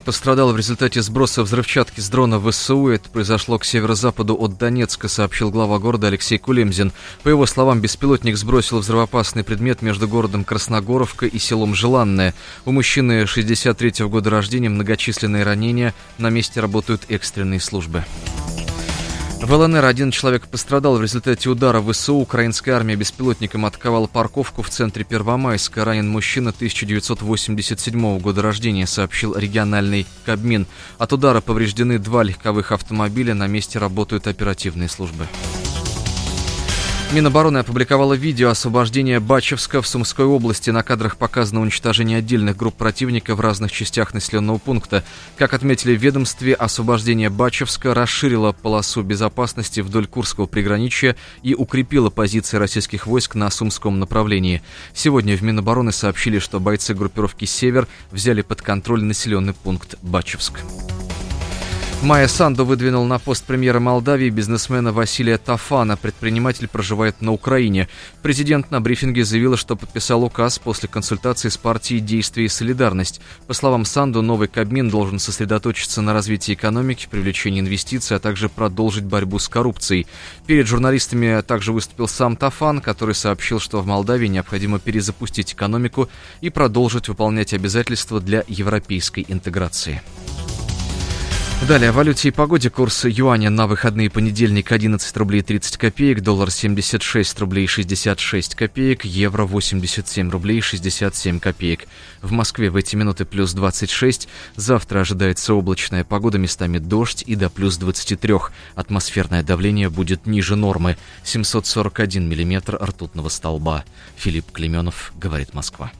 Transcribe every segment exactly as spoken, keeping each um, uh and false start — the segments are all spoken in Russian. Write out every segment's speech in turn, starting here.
пострадал в результате сброса взрывчатки с дрона ВСУ. Это произошло к северо-западу от Донецка, сообщил глава города Алексей Кулемзин. По его словам, беспилотник сбросил взрывоопасный предмет между городом Красногоровка и селом Желанное. У мужчины шестьдесят третьего года рождения, многочисленные ранения. На месте работают экстренные службы. В ЛНР один человек пострадал в результате удара ВСУ. Украинская армия беспилотником атаковала парковку в центре Первомайска. Ранен мужчина тысяча девятьсот восемьдесят седьмого года рождения, сообщил региональный Кабмин. От удара повреждены два легковых автомобиля. На месте работают оперативные службы. Минобороны опубликовала видео освобождения Бачевска в Сумской области. На кадрах показано уничтожение отдельных групп противника в разных частях населенного пункта. Как отметили в ведомстве, освобождение Бачевска расширило полосу безопасности вдоль Курского приграничья и укрепило позиции российских войск на Сумском направлении. Сегодня в Минобороны сообщили, что бойцы группировки «Север» взяли под контроль населенный пункт Бачевск. Майя Санду выдвинул на пост премьера Молдавии бизнесмена Василия Тафана. Предприниматель проживает на Украине. Президент на брифинге заявил, что подписал указ после консультации с партией «Действие и солидарность». По словам Санду, новый Кабмин должен сосредоточиться на развитии экономики, привлечении инвестиций, а также продолжить борьбу с коррупцией. Перед журналистами также выступил сам Тафан, который сообщил, что в Молдавии необходимо перезапустить экономику и продолжить выполнять обязательства для европейской интеграции. Далее о валюте и погоде. Курс юаня на выходные: понедельник одиннадцать рублей тридцать копеек, доллар семьдесят шесть рублей шестьдесят шесть копеек, евро восемьдесят семь рублей шестьдесят семь копеек. В Москве в эти минуты плюс двадцать шесть. Завтра ожидается облачная погода, местами дождь и до плюс двадцати трёх. Атмосферное давление будет ниже нормы. семьсот сорок один миллиметр ртутного столба. Филипп Клеменов, говорит Москва.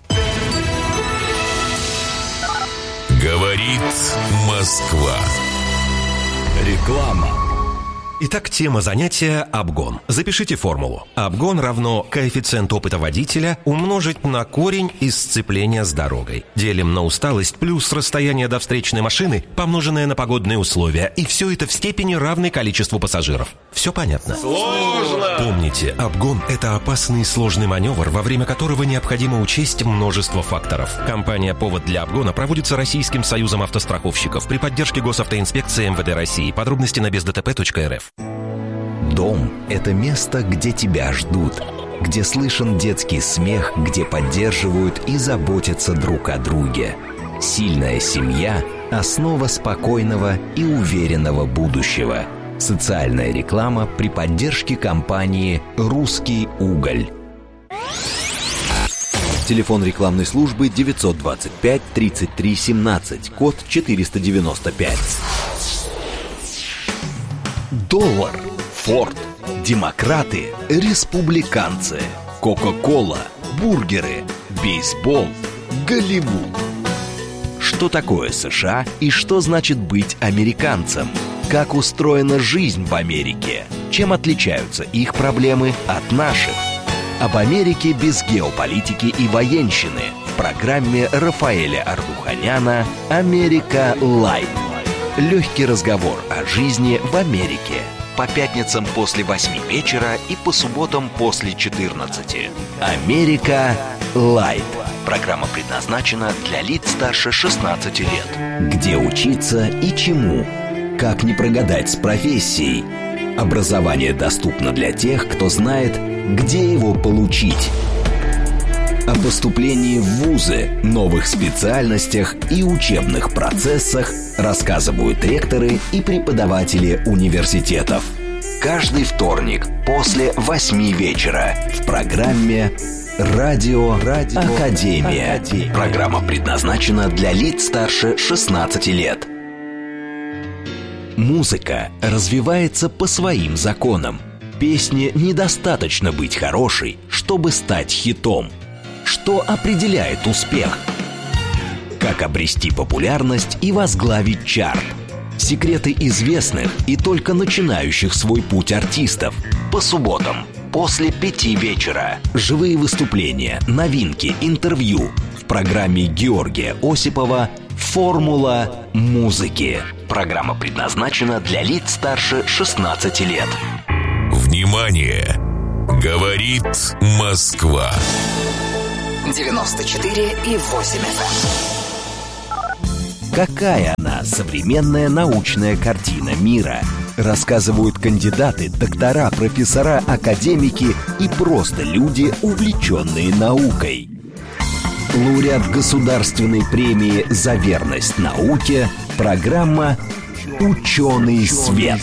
Говорит Москва. Реклама. Итак, тема занятия – обгон. Запишите формулу. Обгон равно коэффициент опыта водителя умножить на корень из сцепления с дорогой. Делим на усталость плюс расстояние до встречной машины, помноженное на погодные условия. И все это в степени равной количеству пассажиров. Все понятно? Сложно! Помните, обгон – это опасный и сложный маневр, во время которого необходимо учесть множество факторов. Компания «Повод для обгона» проводится Российским союзом автостраховщиков при поддержке Госавтоинспекции эм вэ дэ России. Подробности на без дэ тэ пэ точка эр эф. Дом – это место, где тебя ждут, где слышен детский смех, где поддерживают и заботятся друг о друге. Сильная семья – основа спокойного и уверенного будущего. Социальная реклама при поддержке компании «Русский уголь». Телефон рекламной службы девятьсот двадцать пять тридцать три семнадцать, код четыреста девяносто пять. Доллар, Форд, демократы, республиканцы, Кока-кола, бургеры, бейсбол, Голливуд. Что такое США и что значит быть американцем? Как устроена жизнь в Америке? Чем отличаются их проблемы от наших? Об Америке без геополитики и военщины в программе Рафаэля Ардуханяна «Америка Лайт». Легкий разговор о жизни в Америке. По пятницам после восьми вечера и по субботам после четырнадцати. «Америка Лайт». Программа предназначена для лиц старше шестнадцати лет. Где учиться и чему? Как не прогадать с профессией? Образование доступно для тех, кто знает, где его получить. О поступлении в вузы, новых специальностях и учебных процессах рассказывают ректоры и преподаватели университетов. Каждый вторник после восьми вечера в программе «Радио, Радио Академия». Академия. Программа предназначена для лиц старше шестнадцати лет. Музыка развивается по своим законам. Песне недостаточно быть хорошей, чтобы стать хитом. Что определяет успех? Как обрести популярность и возглавить чарт? Секреты известных и только начинающих свой путь артистов. По субботам после пяти вечера. Живые выступления, новинки, интервью в программе Георгия Осипова «Формула музыки». Программа предназначена для лиц старше шестнадцати лет. Внимание! Говорит Москва. девяносто четыре и восемь эф эм. Какая она, современная научная картина мира? Рассказывают кандидаты, доктора, профессора, академики и просто люди, увлеченные наукой. Лауреат государственной премии «За верность науке» программа «Ученый свет».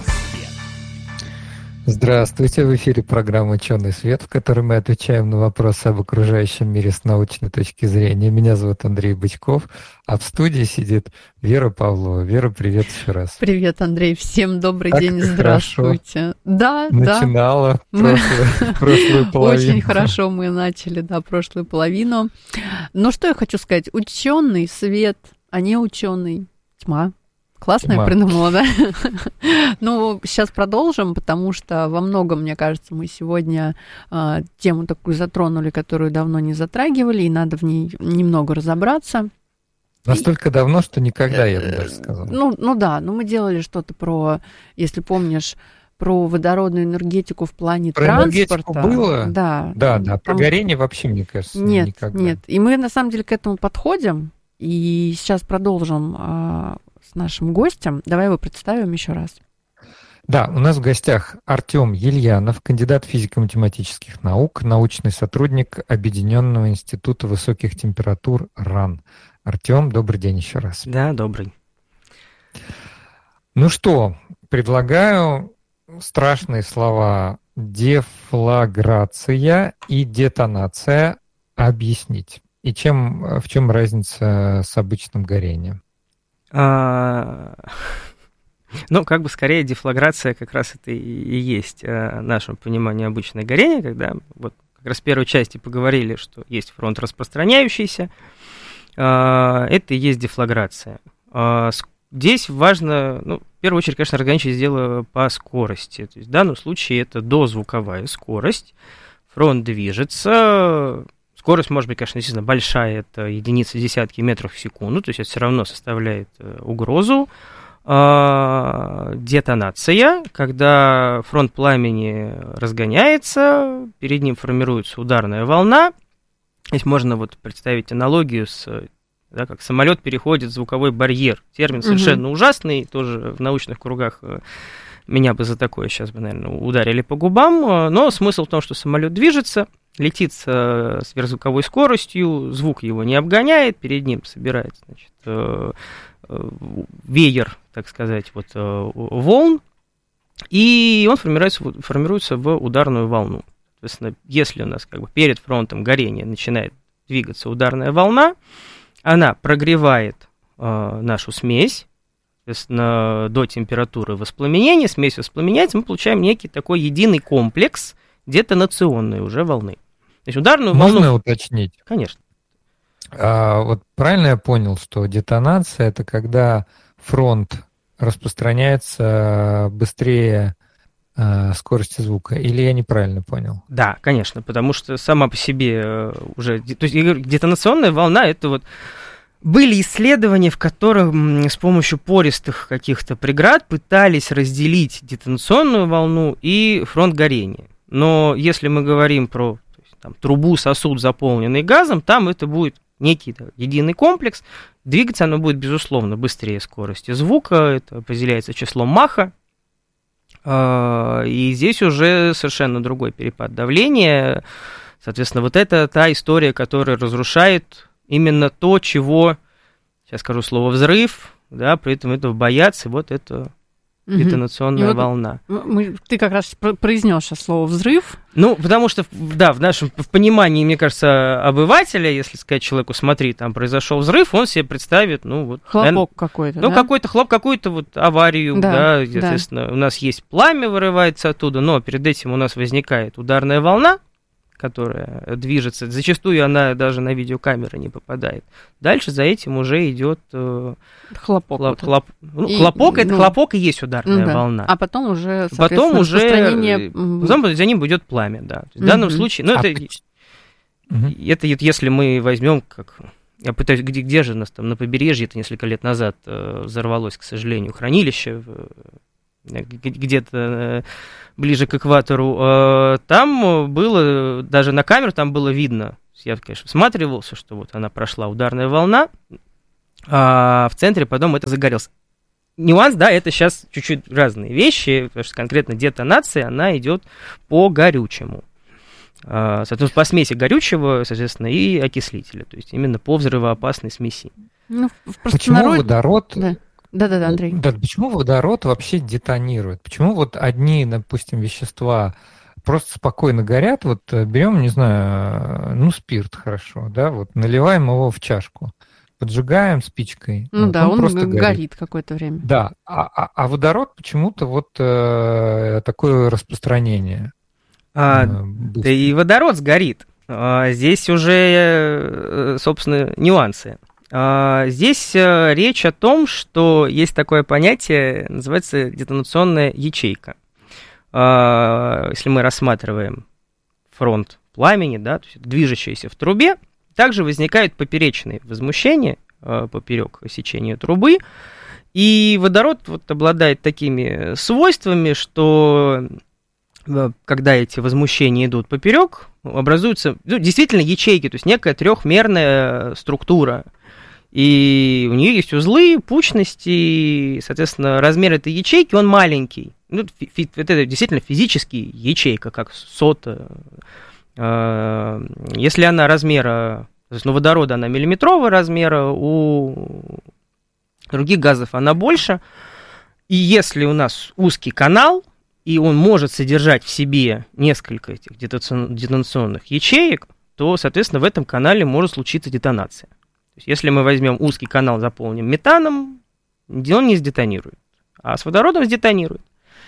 Здравствуйте, в эфире программа «Ученый свет», в которой мы отвечаем на вопросы об окружающем мире с научной точки зрения. Меня зовут Андрей Бычков, а в студии сидит Вера Павлова. Вера, привет еще раз. Привет, Андрей, всем добрый как день, здравствуйте. Да, Начинала да. прошлую, прошлую половину. Очень хорошо мы начали, да, прошлую половину. Но что я хочу сказать? Ученый свет, а не ученый тьма. Классно я придумала, да? Ну, сейчас продолжим, потому что во многом, мне кажется, мы сегодня э, тему такую затронули, которую давно не затрагивали, и надо в ней немного разобраться. Настолько и... давно, что никогда, я бы даже сказала. Ну, ну да, ну мы делали что-то про, если помнишь, про водородную энергетику в плане про транспорта. Про энергетику было? Да. Да, да, про Там... горение вообще, мне кажется, нет, никогда. Нет, и мы на самом деле к этому подходим, и сейчас продолжим... Э, с нашим гостем. Давай его представим еще раз. Да, у нас в гостях Артем Ельянов, кандидат физико-математических наук, научный сотрудник Объединенного института высоких температур РАН. Артем, добрый день еще раз. Да, добрый. Ну что, предлагаю страшные слова дефлаграция и детонация объяснить. И чем, в чем разница с обычным горением? А, ну, как бы скорее дефлаграция как раз это и, и есть а, нашему пониманию обычное горение, когда вот как раз в первой части поговорили, что есть фронт распространяющийся, а, это и есть дефлаграция. А, здесь важно, ну, в первую очередь, конечно, разграничить дело по скорости. То есть в данном случае это дозвуковая скорость, фронт движется. Скорость может быть, конечно, естественно, большая, это единицы, десятки метров в секунду, то есть это все равно составляет угрозу. Детонация, когда фронт пламени разгоняется, перед ним формируется ударная волна. Здесь можно вот представить аналогию с, да, как самолет переходит звуковой барьер. Термин совершенно угу. ужасный, тоже в научных кругах меня бы за такое сейчас бы, наверное, ударили по губам, но смысл в том, что самолет движется, летит с сверхзвуковой скоростью, звук его не обгоняет, перед ним собирается, значит, веер, так сказать, вот, волн, и он формируется, формируется в ударную волну. Соответственно, если у нас как бы перед фронтом горения начинает двигаться ударная волна, она прогревает э, нашу смесь, соответственно, до температуры воспламенения, смесь воспламеняется, мы получаем некий такой единый комплекс детонационной уже волны. То есть ударную Можно волну... уточнить? Конечно. А, вот правильно я понял, что детонация — это когда фронт распространяется быстрее а, скорости звука, или я неправильно понял? Да, конечно, потому что сама по себе уже... То есть детонационная волна — это вот... Были исследования, в которых с помощью пористых каких-то преград пытались разделить детонационную волну и фронт горения. Но если мы говорим про то есть, там, трубу, сосуд, заполненный газом, там это будет некий да, единый комплекс. Двигаться оно будет, безусловно, быстрее скорости звука. Это определяется числом Маха. И здесь уже совершенно другой перепад давления. Соответственно, вот это та история, которая разрушает именно то, чего, сейчас скажу слово «взрыв», да, при этом этого боятся, вот это детонационная угу. волна. Мы, ты как раз произнес сейчас слово «взрыв». Ну, потому что, да, в нашем в понимании, мне кажется, обывателя, если сказать человеку, смотри, там произошел взрыв, он себе представит, ну, вот... Хлопок наверное, какой-то, Ну, да? какой-то хлоп, какую-то вот аварию, да, да, естественно, да. У нас есть пламя, вырывается оттуда, но перед этим у нас возникает ударная волна, которая движется, зачастую она даже на видеокамеры не попадает. Дальше за этим уже идет э, хлопок. Хлоп, хлоп, ну, и, хлопок, это ну, хлопок и есть ударная да. волна. А потом уже, потом уже распространение... потом за ним идет пламя, да. В данном mm-hmm. случае, ну, это, а... mm-hmm. это если мы возьмем, как я пытаюсь, где, где же у нас там на побережье, это несколько лет назад э, взорвалось, к сожалению, хранилище в, где-то ближе к экватору, там было, даже на камеру там было видно, я, конечно, всматривался, что вот она прошла ударная волна, а в центре потом это загорелся. Нюанс, да, это сейчас чуть-чуть разные вещи, потому что конкретно детонация, она идет по горючему. Соответственно, по смеси горючего, соответственно, и окислителя, то есть именно по взрывоопасной смеси. Ну, почему народ... водород... Да. Да-да-да, Андрей. Да, почему водород вообще детонирует? Почему вот одни, допустим, вещества просто спокойно горят? Вот берем, не знаю, ну, спирт, хорошо, да, вот наливаем его в чашку, поджигаем спичкой. Ну вот, да, он, он просто горит. горит какое-то время. Да, а, а, а водород почему-то вот э, такое распространение. А, э, да и водород сгорит. А, здесь уже, собственно, нюансы. Здесь речь о том, что есть такое понятие, называется детонационная ячейка. Если мы рассматриваем фронт пламени, да, то есть движущийся в трубе, также возникают поперечные возмущения поперек сечения трубы, и водород вот обладает такими свойствами, что когда эти возмущения идут поперек, образуются ну, действительно ячейки, то есть некая трехмерная структура. И у нее есть узлы, пучности, и, соответственно, размер этой ячейки, он маленький. Ну, фи- это действительно физически ячейка, как сота. Если она размера, то есть, ну, водорода она миллиметрового размера, у других газов она больше. И если у нас узкий канал, и он может содержать в себе несколько этих детонационных ячеек, то, соответственно, в этом канале может случиться детонация. То есть, если мы возьмем узкий канал, заполним метаном, он не сдетонирует, а с водородом сдетонирует.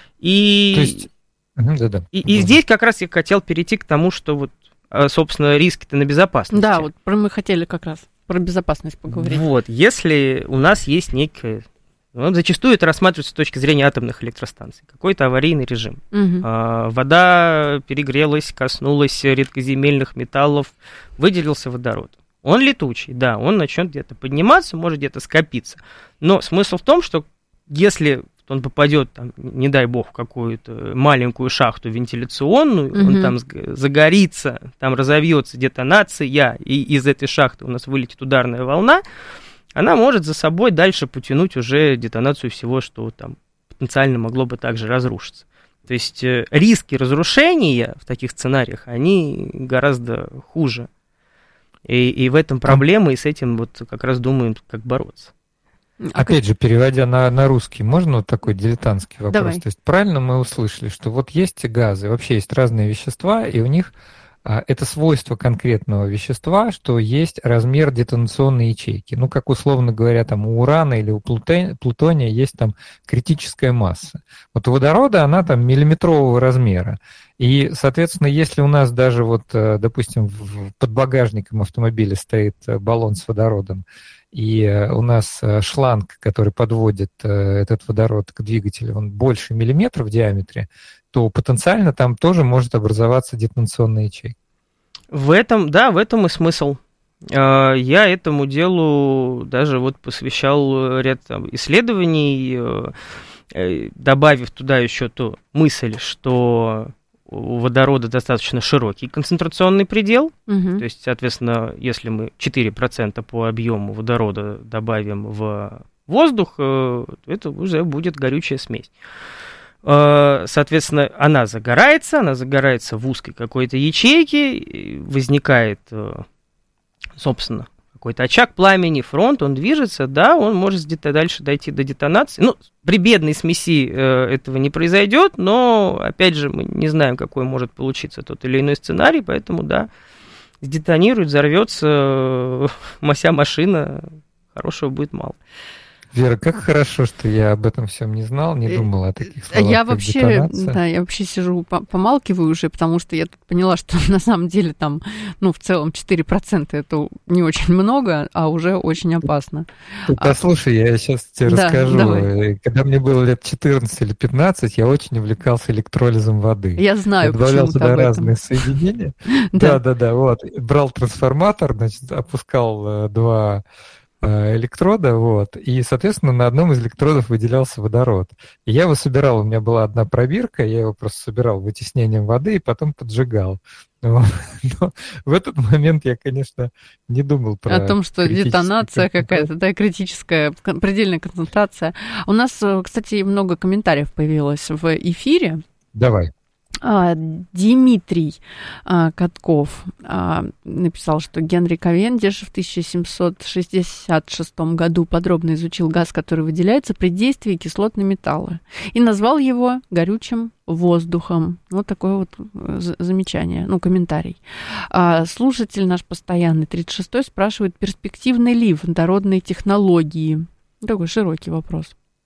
И, То есть... Да-да. и, и здесь как раз я хотел перейти к тому, что вот, собственно, риски-то на безопасность. Да, вот про, мы хотели как раз про безопасность поговорить. Вот, если у нас есть некое... Ну, зачастую это рассматривается с точки зрения атомных электростанций. Какой-то аварийный режим. Угу. А, вода перегрелась, коснулась редкоземельных металлов, выделился водород. Он летучий, да, он начнет где-то подниматься, может где-то скопиться. Но смысл в том, что если он попадет, там, не дай бог, в какую-то маленькую шахту вентиляционную, mm-hmm. он там загорится, там разовьется детонация, и из этой шахты у нас вылетит ударная волна, она может за собой дальше потянуть уже детонацию всего, что там потенциально могло бы также разрушиться. То есть риски разрушения в таких сценариях, они гораздо хуже. И, и в этом проблема, и с этим вот как раз думаем, как бороться. Опять же, переводя на, на русский, можно вот такой дилетантский вопрос? Давай. То есть правильно мы услышали, что вот есть газы, вообще есть разные вещества, и у них а, это свойство конкретного вещества, что есть размер детонационной ячейки. Ну, как условно говоря, там у урана или у плутония, плутония есть там критическая масса. Вот у водорода она там миллиметрового размера. И, соответственно, если у нас даже вот, допустим, под багажником автомобиля стоит баллон с водородом, и у нас шланг, который подводит этот водород к двигателю, он больше миллиметра в диаметре, то потенциально там тоже может образоваться детонационная ячейка. В этом, да, в этом и смысл. Я этому делу даже вот посвящал ряд там, исследований, добавив туда еще ту мысль, что у водорода достаточно широкий концентрационный предел, угу. То есть, соответственно, если мы четыре процента по объему водорода добавим в воздух, это уже будет горючая смесь. Соответственно, она загорается, она загорается в узкой какой-то ячейке, возникает, собственно, какой-то очаг пламени, фронт, он движется, да, он может где-то дальше дойти до детонации. Ну, при бедной смеси э, этого не произойдет, но, опять же, мы не знаем, какой может получиться тот или иной сценарий, поэтому, да, сдетонирует, взорвется, э, вся машина, хорошего будет мало. Вера, как хорошо, что я об этом всем не знал, не думал о таких словах, я как вообще, детонация. Да, я вообще сижу, помалкиваю уже, потому что я тут поняла, что на самом деле там, ну, в целом четыре процента это не очень много, а уже очень опасно. Послушай, а, я сейчас тебе да, расскажу. Давай. Когда мне было лет четырнадцать или пятнадцать, я очень увлекался электролизом воды. Я знаю, я добавлял почему туда разные соединения. Да-да-да, вот. Брал трансформатор, значит, опускал два электрода, вот, и, соответственно, на одном из электродов выделялся водород. И я его собирал, у меня была одна пробирка, я его просто собирал вытеснением воды и потом поджигал. Но, но в этот момент я, конечно, не думал про... О том, что детонация какая-то, да, критическая, предельная концентрация. У нас, кстати, много комментариев появилось в эфире. Давай. Дмитрий Катков написал, что Генри Кавендиш в тысяча семьсот шестьдесят шестом году подробно изучил газ, который выделяется при действии кислотной металла, и назвал его горючим воздухом. Вот такое вот замечание, ну, комментарий. Слушатель наш постоянный, тридцать шестой, спрашивает, перспективны ли водородные технологии? Такой широкий вопрос.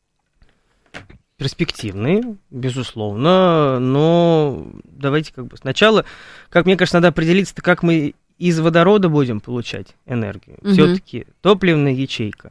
Перспективные, безусловно, но давайте как бы сначала, как мне кажется, надо определиться, как мы из водорода будем получать энергию. Угу. Все-таки топливная ячейка.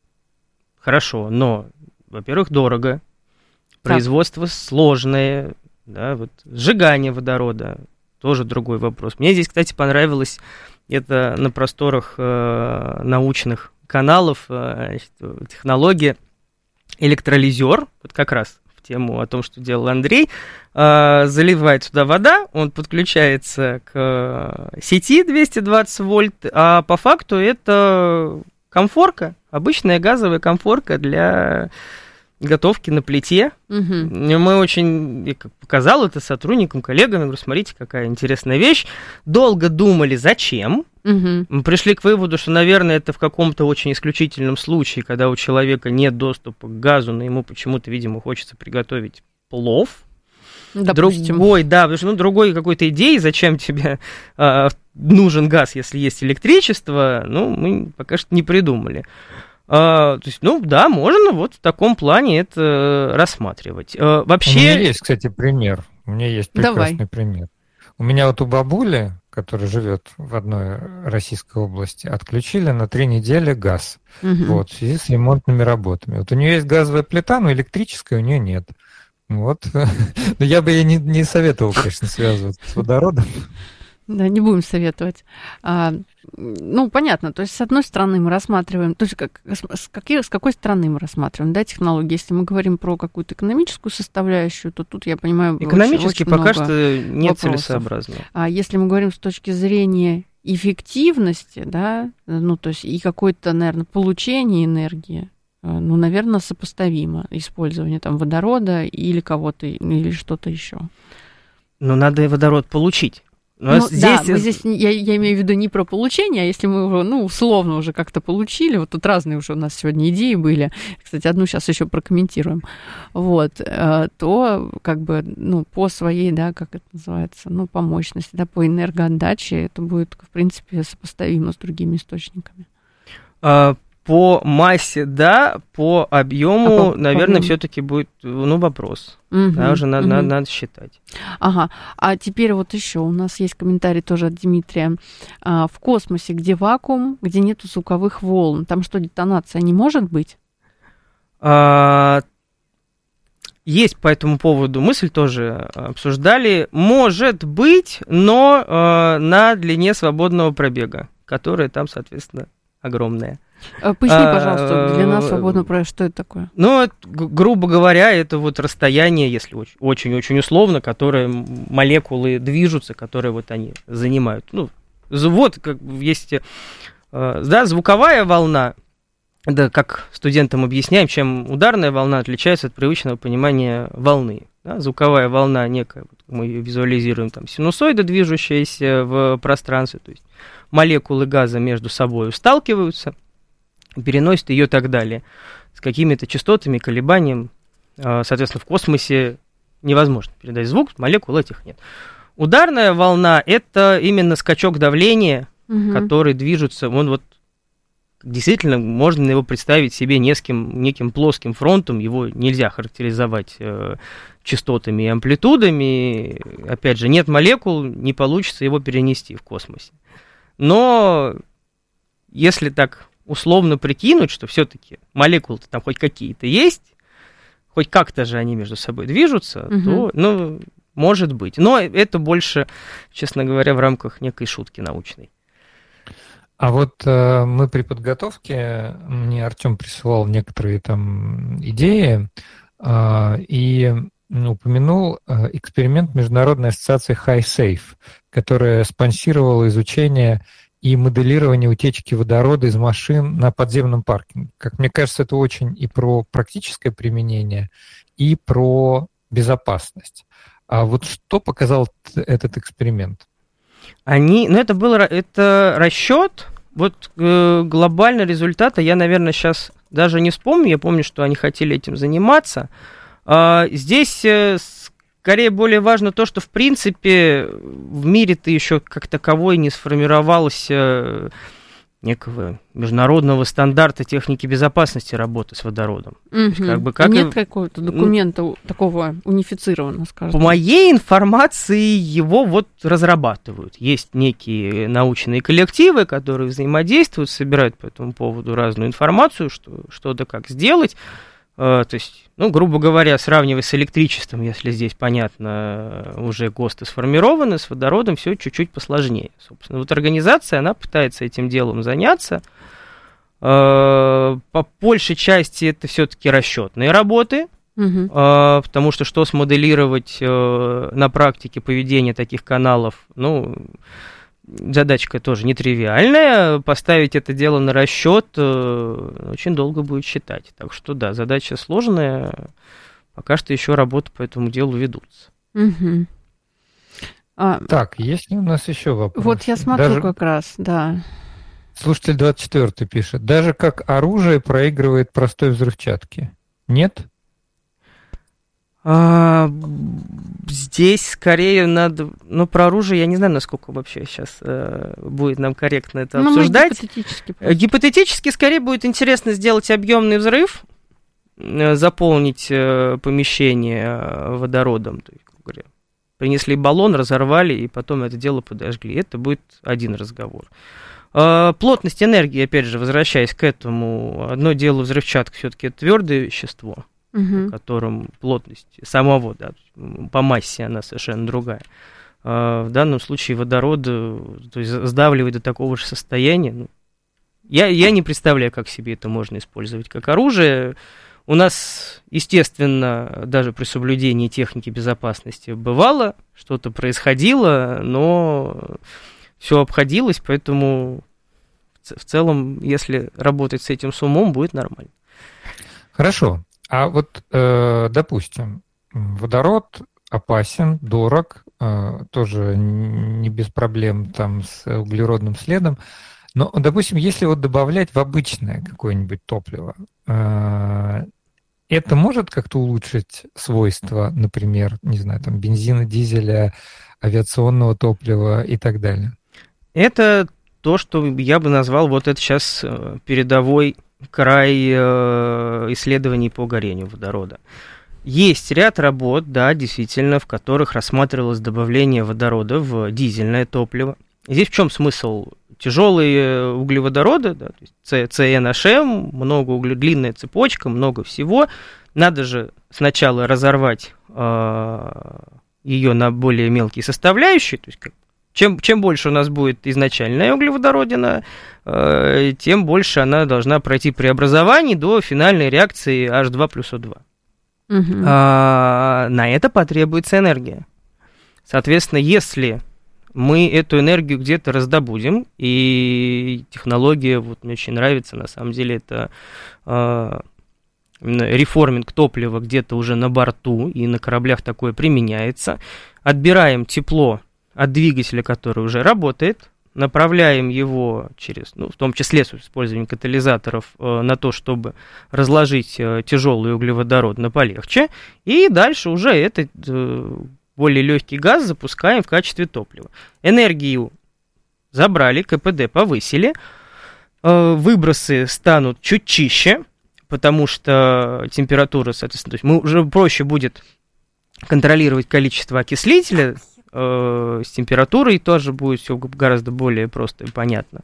Хорошо, но, во-первых, дорого, производство так. сложное, да, вот, сжигание водорода, тоже другой вопрос. Мне здесь, кстати, понравилось это на просторах э, научных каналов, э, технология электролизер, вот как раз в тему о том, что делал Андрей, э, заливает сюда вода, он подключается к сети двести двадцать вольт, а по факту это комфорка, обычная газовая комфорка для готовки на плите. Угу. Мы очень, я показал это сотрудникам, коллегам, я говорю, смотрите, какая интересная вещь. Долго думали, зачем. Угу. Мы пришли к выводу, что, наверное, это в каком-то очень исключительном случае, когда у человека нет доступа к газу, но ему почему-то, видимо, хочется приготовить плов. Допустим. Другой, да, потому что ну, другой какой-то идеи, зачем тебе э, нужен газ, если есть электричество, ну, мы пока что не придумали. Uh, то есть, ну, да, можно вот в таком плане это рассматривать. Uh, вообще... У меня есть, кстати, пример. У меня есть прекрасный Давай. пример. У меня вот у бабули, которая живет в одной российской области, отключили на три недели газ. Угу. Вот, в связи с ремонтными работами. Вот у нее есть газовая плита, но электрическая у нее нет. Вот. Но я бы ей не, не советовал, конечно, связываться с водородом. Да, не будем советовать. А, ну, понятно, то есть, с одной стороны, мы рассматриваем, то есть, как, с, какой, с какой стороны мы рассматриваем, да, технологии. Если мы говорим про какую-то экономическую составляющую, то тут, я понимаю, экономически очень, очень пока много что нет вопросов. Целесообразно. А если мы говорим с точки зрения эффективности, да, ну, то есть, и какое-то, наверное, получение энергии, ну, наверное, сопоставимо использование там водорода или кого-то, или что-то еще. Но надо водород получить. Ну, здесь... Да, мы здесь, я, я имею в виду не про получение, а если мы его, ну, условно уже как-то получили, вот тут разные уже у нас сегодня идеи были, кстати, одну сейчас еще прокомментируем, вот, то как бы, ну, по своей, да, как это называется, ну, по мощности, да, по энергоотдаче это будет, в принципе, сопоставимо с другими источниками. А... По массе, да, по объему, а по, наверное, по... все-таки будет, ну, вопрос. Угу, да, уже надо, угу. надо, надо считать. Ага. А теперь вот еще у нас есть комментарий тоже от Дмитрия. А, в космосе, где вакуум, где нету звуковых волн, там что, детонация не может быть? А, есть по этому поводу мысль тоже обсуждали. Может быть, но а, на длине свободного пробега, которая там, соответственно, огромная. Поясни, пожалуйста, длина свободного пробега, что это такое? Ну, грубо говоря, это вот расстояние, если очень-очень условно, которое молекулы движутся, которые вот они занимают. Ну, вот, как есть, да, звуковая волна, да, как студентам объясняем, чем ударная волна отличается от привычного понимания волны. Да, звуковая волна некая, вот мы ее визуализируем, там, синусоида, движущаяся в пространстве, то есть молекулы газа между собой сталкиваются, переносит ее и так далее. С какими-то частотами, колебанием, соответственно, в космосе невозможно передать звук, молекул этих нет. Ударная волна – это именно скачок давления, угу. который движется, он вот действительно, можно его представить себе неким, неким плоским фронтом, его нельзя характеризовать э, частотами и амплитудами, опять же, нет молекул, не получится его перенести в космосе. Но если так условно прикинуть, что все-таки молекулы-то там хоть какие-то есть, хоть как-то же они между собой движутся, угу. то, ну, может быть. Но это больше, честно говоря, в рамках некой шутки научной. А вот э, мы при подготовке, мне Артем присылал некоторые там идеи, э, и упомянул эксперимент Международной ассоциации HiSafe, которая спонсировала изучение и моделирование утечки водорода из машин на подземном паркинге. Как мне кажется, это очень и про практическое применение, и про безопасность. А вот что показал этот эксперимент? Они, ну это был это расчет, вот э, глобально результата я, наверное, сейчас даже не вспомню, я помню, что они хотели этим заниматься. А, здесь э, скорее более важно то, что в принципе в мире-то еще как таковой не сформировалось э, некого международного стандарта техники безопасности работы с водородом. Угу. Есть, как бы, как Нет и... какого-то документа ну, такого унифицированного, скажем. По моей информации, его вот разрабатывают. Есть некие научные коллективы, которые взаимодействуют, собирают по этому поводу разную информацию, что, что да как сделать. Uh, то есть, ну, грубо говоря, сравнивая с электричеством, если здесь, понятно, уже ГОСТы сформированы, с водородом все чуть-чуть посложнее. Собственно, вот организация, она пытается этим делом заняться. Uh, по большей части это все-таки расчетные работы, uh-huh. uh, потому что что смоделировать uh, на практике поведение таких каналов, ну... Задачка тоже нетривиальная, поставить это дело на расчет э, очень долго будет считать. Так что да, задача сложная, пока что еще работы по этому делу ведутся. Угу. А, так, есть ли у нас еще вопрос? Вот я смотрю Даже... как раз, да. Слушатель двадцать четвёртый пишет. Даже как оружие проигрывает простой взрывчатке. Нет? А, здесь скорее надо... Ну, про оружие я не знаю, насколько вообще сейчас э, будет нам корректно это ну, обсуждать. Гипотетически, просто. Гипотетически скорее будет интересно сделать объемный взрыв, э, заполнить э, помещение э, водородом. То есть, говоря, принесли баллон, разорвали, и потом это дело подожгли. Это будет один разговор. Э, плотность энергии, опять же, возвращаясь к этому, одно дело взрывчатка, все-таки это твердое вещество, Uh-huh. котором плотность самого, да, по массе она совершенно другая. А в данном случае водород, то есть сдавливает до такого же состояния. Ну, я, я не представляю, как себе это можно использовать как оружие. У нас, естественно, даже при соблюдении техники безопасности бывало, что-то происходило, но все обходилось, поэтому в целом, если работать с этим с умом, будет нормально. Хорошо. А вот, э, допустим, водород опасен, дорог, э, тоже не без проблем там с углеродным следом, но, допустим, если вот добавлять в обычное какое-нибудь топливо, э, это может как-то улучшить свойства, например, не знаю, там бензина, дизеля, авиационного топлива и так далее? Это то, что я бы назвал вот это сейчас передовой край э, исследований по горению водорода. Есть ряд работ, да, действительно, в которых рассматривалось добавление водорода в дизельное топливо. Здесь в чем смысл? Тяжелые углеводороды, да, то есть си эн эйч эм, много угле, длинная цепочка, много всего. Надо же сначала разорвать э, ее на более мелкие составляющие, то есть как Чем, чем больше у нас будет изначальная углеводородина, э, тем больше она должна пройти преобразование до финальной реакции эйч два плюс о два. Угу. А, на это потребуется энергия. Соответственно, если мы эту энергию где-то раздобудем, и технология, вот мне очень нравится, на самом деле, это э, реформинг топлива где-то уже на борту, и на кораблях такое применяется, отбираем тепло от двигателя, который уже работает, направляем его через, ну, в том числе с использованием катализаторов, э, на то, чтобы разложить э, тяжелый углеводород на полегче, и дальше уже этот э, более легкий газ запускаем в качестве топлива. Энергию забрали, ка пэ дэ повысили, э, выбросы станут чуть чище, потому что температура, соответственно, то есть мы уже проще будет контролировать количество окислителя, с температурой тоже будет все гораздо более просто и понятно.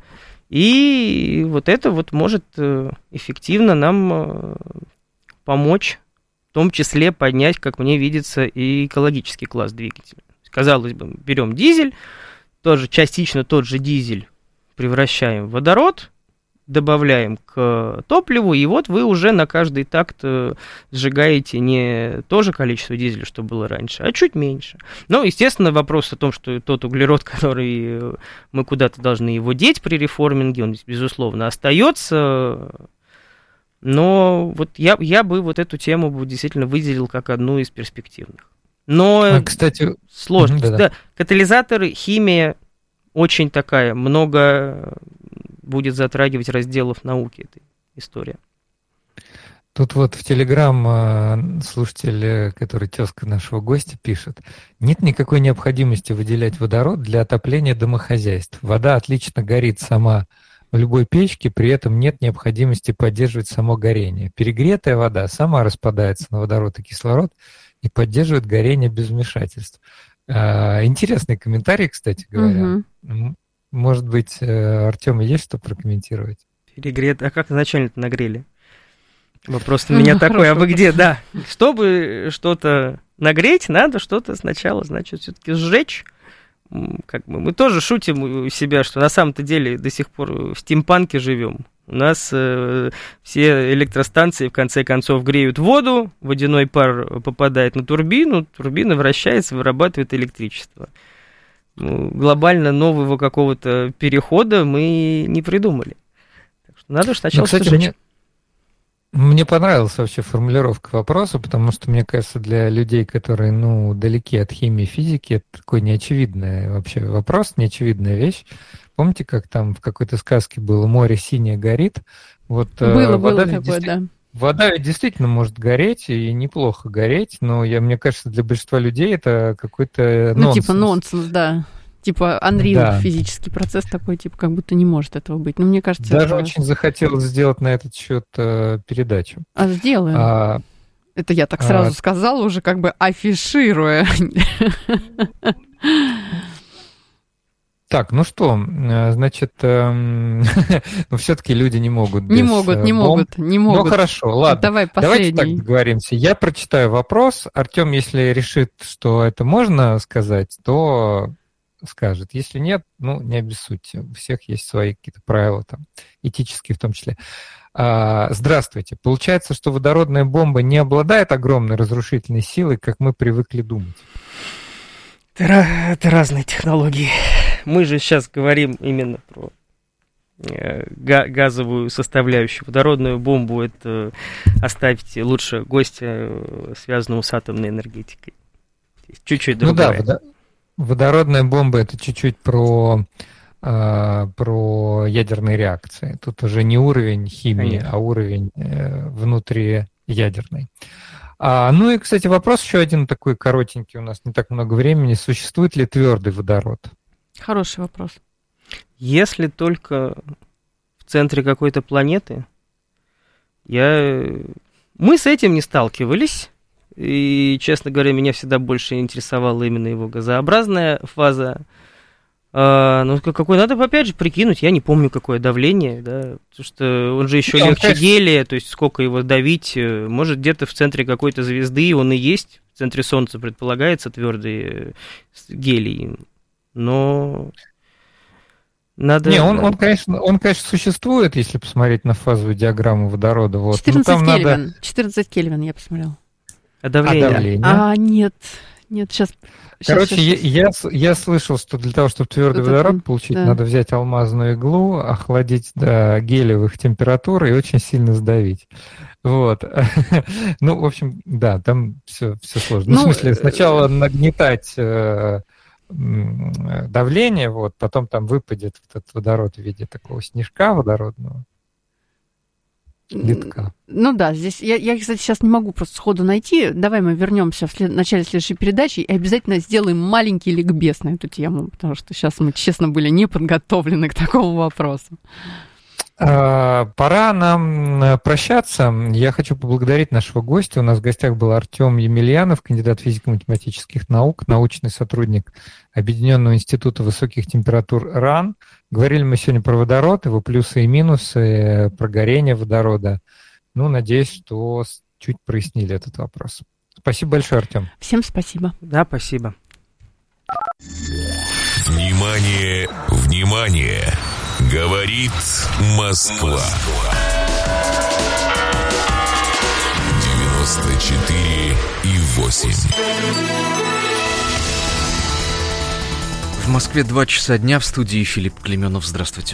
И вот это вот может эффективно нам помочь, в том числе поднять, как мне видится, и экологический класс двигателя. Казалось бы, берем дизель, тоже частично тот же дизель превращаем в водород, добавляем к топливу, и вот вы уже на каждый такт сжигаете не то же количество дизеля, что было раньше, а чуть меньше. Но, естественно, вопрос о том, что тот углерод, который мы куда-то должны его деть при реформинге, он, безусловно, остается. Но вот я, я бы вот эту тему бы действительно выделил как одну из перспективных. Но, а, кстати, сложность. Да-да. Да, катализаторы, химия очень такая, много будет затрагивать разделов науки эта история. Тут вот в Телеграм слушатель, который тезка нашего гостя, пишет: нет никакой необходимости выделять водород для отопления домохозяйств. Вода отлично горит сама в любой печке, при этом нет необходимости поддерживать само горение. Перегретая вода сама распадается на водород и кислород и поддерживает горение без вмешательств. Интересный комментарий, кстати говоря. Угу. Может быть, Артём, есть что прокомментировать? Перегрет. А как изначально-то нагрели? Вопрос у меня такой, а вы где? Да. Чтобы что-то нагреть, надо что-то сначала, значит, все-таки сжечь. Как бы мы тоже шутим у себя, что на самом-то деле до сих пор в стимпанке живем. У нас э, все электростанции в конце концов греют воду, водяной пар попадает на турбину, турбина вращается, вырабатывает электричество. Ну, глобально нового какого-то перехода мы не придумали. Так что надо сначала, ну, кстати, мне, мне понравилась вообще формулировка вопроса, потому что, мне кажется, для людей, которые, ну, далеки от химии и физики, это такой неочевидный вообще вопрос, неочевидная вещь. Помните, как там в какой-то сказке было «Море синее горит»? Вот, было, вода было такое, да. Вода действительно может гореть, и неплохо гореть, но, я, мне кажется, для большинства людей это какой-то ну, нонсенс. Ну, типа нонсенс, да. Типа Unreal, да. Физический процесс такой, типа, как будто не может этого быть. Но мне кажется... Даже это... очень захотелось сделать на этот счет э, передачу. А сделаем. А, это я так сразу а... сказала, уже как бы афишируя. Так, ну что, значит, эм, ну все-таки люди не могут без Не могут, не бомб. могут, не могут. Ну хорошо, ладно. Давай последний. Давайте так договоримся. Я прочитаю вопрос. Артём, если решит, что это можно сказать, то скажет. Если нет, ну не обессудьте. У всех есть свои какие-то правила, там, этические в том числе. А, здравствуйте. Получается, что водородная бомба не обладает огромной разрушительной силой, как мы привыкли думать? Это, это разные технологии. Мы же сейчас говорим именно про газовую составляющую. Водородную бомбу — это оставьте лучше гостя, связанного с атомной энергетикой. Чуть-чуть другое. Ну да, водородная бомба — это чуть-чуть про, э, про ядерные реакции. Тут уже не уровень химии, Конечно. а уровень э, внутриядерный. А, ну и, кстати, вопрос еще один такой коротенький, у нас не так много времени. Существует ли твердый водород? Хороший вопрос. Если только в центре какой-то планеты, я... мы с этим не сталкивались, и, честно говоря, меня всегда больше интересовала именно его газообразная фаза. А, ну, какой надо, опять же, прикинуть, я не помню, какое давление, да, потому что он же еще Нет, легче конечно... гелия, то есть сколько его давить, может, где-то в центре какой-то звезды он и есть, в центре Солнца предполагается твердый гелий, но надо... Не, он, он, конечно, он, конечно, существует, если посмотреть на фазовую диаграмму водорода. Вот. четырнадцать там Кельвин, надо... четырнадцать Кельвин, я посмотрела. А давление? А, давление? а нет, нет, сейчас... Короче, сейчас, сейчас. Я, я слышал, что для того, чтобы твердый Это водород он, получить, да. надо взять алмазную иглу, охладить до гелевых температур и очень сильно сдавить. Вот. Ну, в общем, да, там все, все сложно. Ну, в смысле, сначала нагнетать э, давление, вот, потом там выпадет этот водород в виде такого снежка водородного. Литка. Ну да, здесь я, я, кстати, сейчас не могу просто сходу найти. Давай мы вернемся в след... начале следующей передачи и обязательно сделаем маленький ликбез на эту тему, потому что сейчас мы, честно, были не подготовлены к такому вопросу. Пора нам прощаться. Я хочу поблагодарить нашего гостя. У нас в гостях был Артём Емельянов, кандидат физико-математических наук, научный сотрудник Объединенного института высоких температур РАН. Говорили мы сегодня про водород, его плюсы и минусы, про горение водорода. Ну, надеюсь, что чуть прояснили этот вопрос. Спасибо большое, Артём. Всем спасибо. Да, спасибо. Внимание, внимание! Говорит Москва. девяносто четыре и восемь. В Москве два часа дня, в студии Филипп Клеменов. Здравствуйте.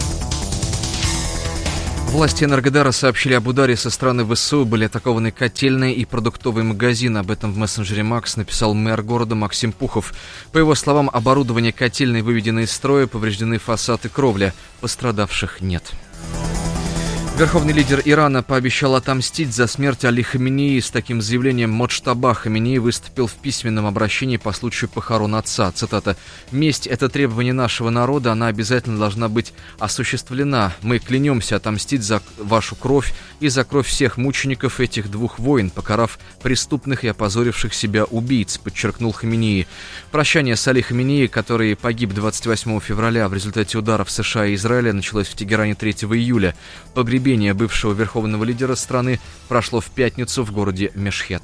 Власти Энергодара сообщили об ударе со стороны ВСУ. Были атакованы котельные и продуктовый магазин. Об этом в мессенджере Макс написал мэр города Максим Пухов. По его словам, оборудование котельной выведено из строя, повреждены фасад и кровля. Пострадавших нет. Верховный лидер Ирана пообещал отомстить за смерть Али Хаменеи. С таким заявлением Моджтаба Хаменеи выступил в письменном обращении по случаю похорон отца. Цитата: «Месть – это требование нашего народа, она обязательно должна быть осуществлена. Мы клянемся отомстить за вашу кровь и за кровь всех мучеников этих двух войн, покарав преступных и опозоривших себя убийц», подчеркнул Хаменеи. Прощание с Али Хаменеи, который погиб двадцать восьмого февраля в результате ударов США и Израиля, началось в Тегеране третьего июля. Погребение бывшего верховного лидера страны прошло в пятницу в городе Мешхед.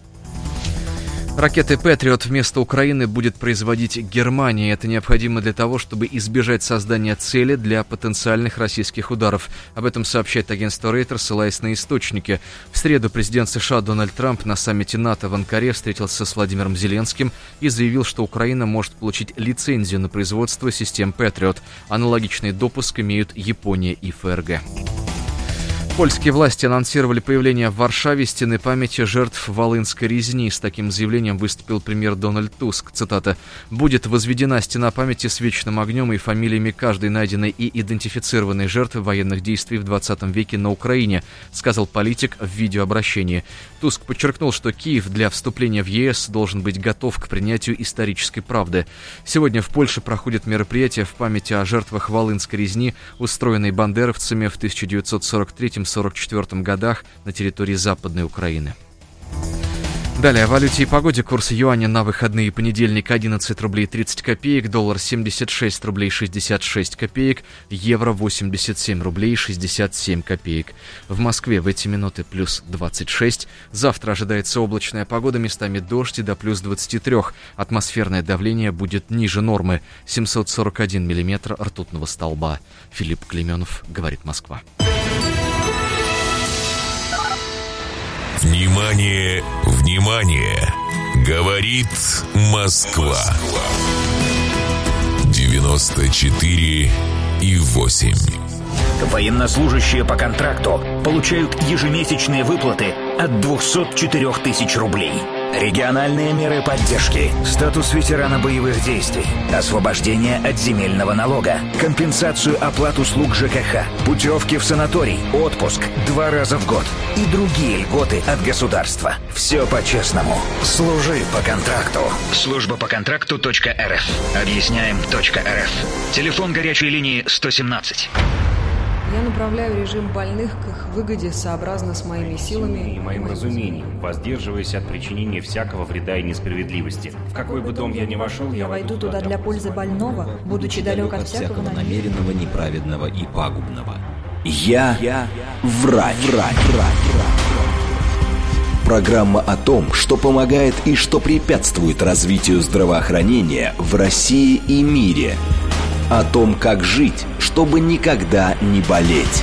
Ракеты «Патриот» вместо Украины будет производить Германия. Это необходимо для того, чтобы избежать создания цели для потенциальных российских ударов. Об этом сообщает агентство Рейтер, ссылаясь на источники. В среду президент США Дональд Трамп на саммите НАТО в Анкаре встретился с Владимиром Зеленским и заявил, что Украина может получить лицензию на производство систем «Патриот». Аналогичный допуск имеют Япония и ФРГ. Польские власти анонсировали появление в Варшаве стены памяти жертв Волынской резни. С таким заявлением выступил премьер Дональд Туск. Цитата: «Будет возведена стена памяти с вечным огнем и фамилиями каждой найденной и идентифицированной жертвы военных действий в двадцатом веке на Украине», сказал политик в видеообращении. Туск подчеркнул, что Киев для вступления в ЕС должен быть готов к принятию исторической правды. Сегодня в Польше проходит мероприятие в памяти о жертвах Волынской резни, устроенной бандеровцами в тысяча девятьсот сорок третьем — сорок четвёртом годах на территории Западной Украины. Далее о валюте и погоде. Курс юаня на выходные: понедельник одиннадцать рублей тридцать копеек, доллар семьдесят шесть рублей шестьдесят шесть копеек, евро восемьдесят семь рублей шестьдесят семь копеек. В Москве в эти минуты плюс двадцать шесть. Завтра ожидается облачная погода, местами дождь и до плюс двадцать три. Атмосферное давление будет ниже нормы — семьсот сорок один миллиметр ртутного столба. Филипп Клеменов, говорит Москва. Внимание, внимание! Говорит Москва. девяносто четыре и восемь. Военнослужащие по контракту получают ежемесячные выплаты от двухсот четырёх тысяч рублей. Региональные меры поддержки, статус ветерана боевых действий, освобождение от земельного налога, компенсацию оплат услуг ЖКХ, путевки в санаторий, отпуск два раза в год и другие льготы от государства. Все по-честному. Служи по контракту. Служба по контракту .рф. Объясняем .рф. Телефон горячей линии сто семнадцать. Я направляю режим больных к их выгоде сообразно с моими силами и моим разумением, воздерживаясь от причинения всякого вреда и несправедливости. В какой бы дом я ни вошел, я войду туда для пользы больного, будучи далек от всякого намеренного, неправедного и пагубного. Я, я врач. врач. Программа о том, что помогает и что препятствует развитию здравоохранения в России и мире. О том, как жить, чтобы никогда не болеть.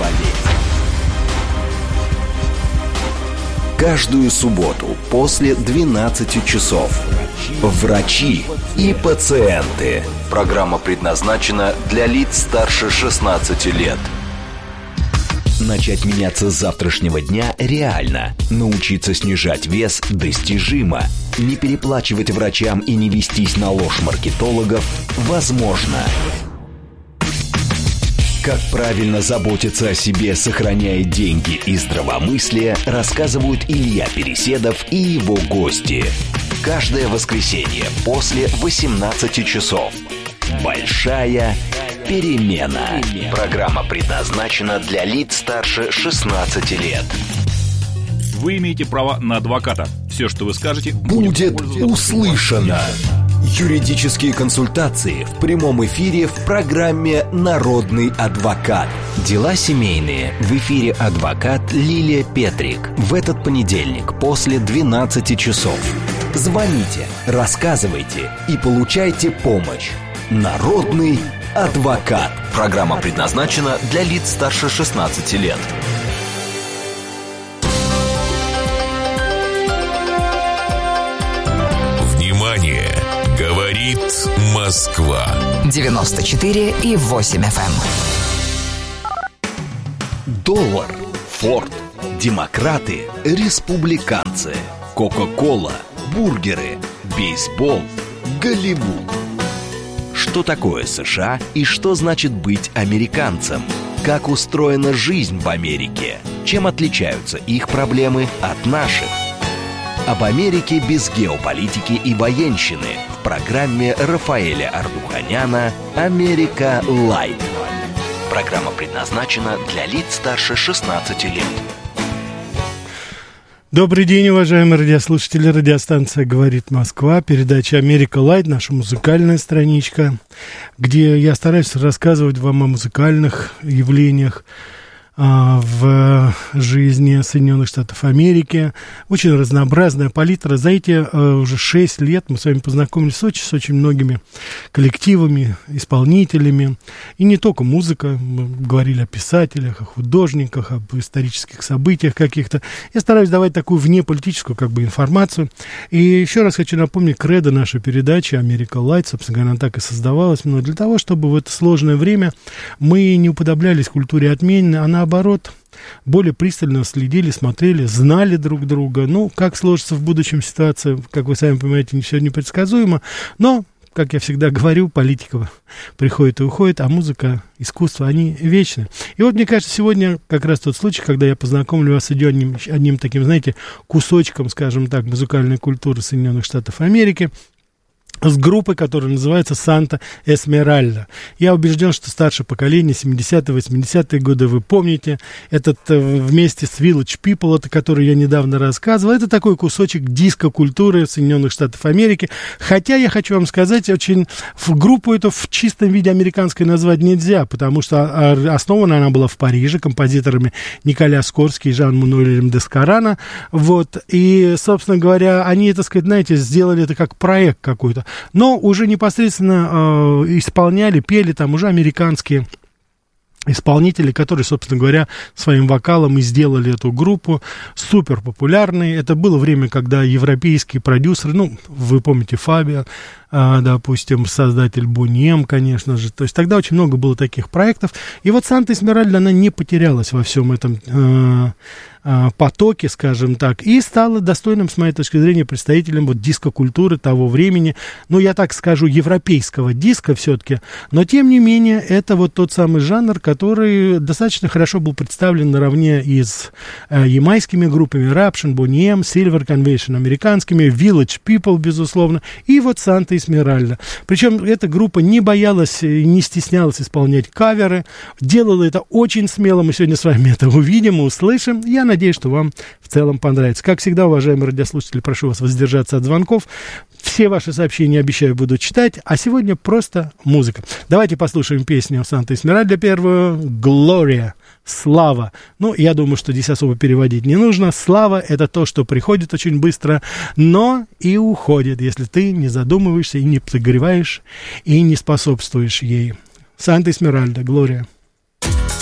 Каждую субботу после двенадцати часов. Врачи и пациенты. Программа предназначена для лиц старше шестнадцати лет. Начать меняться с завтрашнего дня реально. Научиться снижать вес достижимо. Не переплачивать врачам и не вестись на ложь маркетологов возможно. Как правильно заботиться о себе, сохраняя деньги и здравомыслие, рассказывают Илья Переседов и его гости. Каждое воскресенье после восемнадцати часов. Большая перемена. Программа предназначена для лиц старше шестнадцати лет. Вы имеете право на адвоката. Все, что вы скажете, будет услышано. Юридические консультации в прямом эфире в программе «Народный адвокат». Дела семейные. В эфире адвокат Лилия Петрик. В этот понедельник после двенадцати часов. Звоните, рассказывайте и получайте помощь. «Народный Адвокат. Программа предназначена для лиц старше шестнадцати лет. Внимание! Говорит Москва. девяносто четыре и восемь эф эм. Доллар, Форд, демократы, республиканцы, Кока-кола, бургеры, бейсбол, Голливуд. Что такое США и что значит быть американцем? Как устроена жизнь в Америке? Чем отличаются их проблемы от наших? Об Америке без геополитики и военщины в программе Рафаэля Ардуханяна «Америка Лайт». Программа предназначена для лиц старше шестнадцати лет. Добрый день, уважаемые радиослушатели. Радиостанция «Говорит Москва», передача «Америка Лайт», наша музыкальная страничка, где я стараюсь рассказывать вам о музыкальных явлениях в жизни Соединенных Штатов Америки. Очень разнообразная палитра. За эти уже шесть лет мы с вами познакомились с очень, с очень многими коллективами, исполнителями. И не только музыка. Мы говорили о писателях, о художниках, об исторических событиях каких-то. Я стараюсь давать такую внеполитическую как бы информацию. И еще раз хочу напомнить кредо нашей передачи «Америка Лайт». Собственно говоря, она так и создавалась. Но для того, чтобы в это сложное время мы не уподоблялись культуре отмены, она наоборот, более пристально следили, смотрели, знали друг друга. Ну, как сложится в будущем ситуация, как вы сами понимаете, все непредсказуемо. Но, как я всегда говорю, политика приходит и уходит, а музыка, искусство, они вечны. И вот, мне кажется, сегодня как раз тот случай, когда я познакомлю вас с одним, одним таким, знаете, кусочком, скажем так, музыкальной культуры Соединенных Штатов Америки, с группой, которая называется «Санта Эсмеральда». Я убежден, что старшее поколение, семидесятые, восьмидесятые годы, вы помните, этот вместе с Village People, о которой я недавно рассказывал, это такой кусочек диско-культуры Соединенных Штатов Америки. Хотя я хочу вам сказать, очень в группу эту в чистом виде американской назвать нельзя, потому что основана она была в Париже композиторами Николя Скорский и Жан-Мануэлем Дескарана. Вот. И, собственно говоря, они, так сказать, знаете, сделали это как проект какой-то. Но уже непосредственно э, исполняли, пели там уже американские исполнители, которые, собственно говоря, своим вокалом и сделали эту группу супер популярной. Это было время, когда европейские продюсеры, ну, вы помните Фабио, э, допустим, создатель Бони Эм, конечно же. То есть тогда очень много было таких проектов. И вот Санта Эсмеральда, она не потерялась во всем этом э, э, потоке, скажем так, и стала достойным, с моей точки зрения, представителем вот диско-культуры того времени. Ну, я так скажу, европейского диска все-таки. Но, тем не менее, это вот тот самый жанр, который достаточно хорошо был представлен наравне и с э, ямайскими группами Raption, Boney M, Silver Convention американскими, Village People, безусловно, и вот Санта Эсмеральда. Причем эта группа не боялась и не стеснялась исполнять каверы, делала это очень смело. Мы сегодня с вами это увидим и услышим. Я надеюсь, что вам в целом понравится. Как всегда, уважаемые радиослушатели, прошу вас воздержаться от звонков. Все ваши сообщения, обещаю, буду читать. А сегодня просто музыка. Давайте послушаем песню Санта Эсмеральда первую. «Gloria». Слава. Ну, я думаю, что здесь особо переводить не нужно. Слава — это то, что приходит очень быстро, но и уходит, если ты не задумываешься и не подогреваешь, и не способствуешь ей. Санта Эсмеральда, «Gloria».